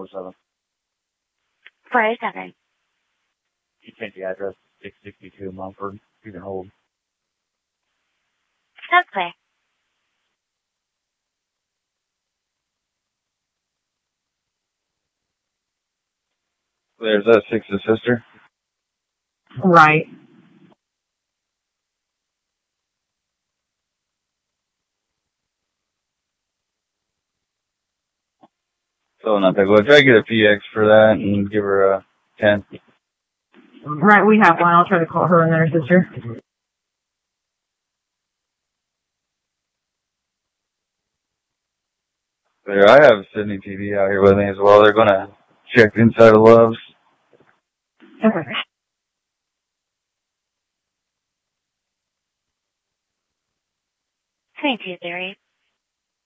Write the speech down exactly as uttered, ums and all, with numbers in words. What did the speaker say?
seven. four oh seven. You change the address to six sixty-two Mumford. You can hold. Sounds clear. There's that Six's sister. Right. So not that good. Try to get a P X for that and give her a ten. Right, we have one. I'll try to call her and then her sister. There, I have Sydney T V out here with me as well. They're going to check inside of Love's. Okay. twenty-two theory.